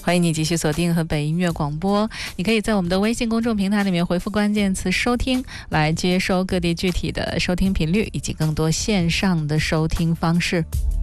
欢迎你继续锁定河北音乐广播，你可以在我们的微信公众平台里面回复关键词收听，来接收各地具体的收听频率以及更多线上的收听方式。